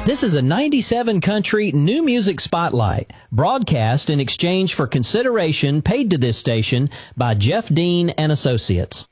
This is a 97 Country New Music Spotlight, broadcast in exchange for consideration paid to this station by Jeff Dean and Associates.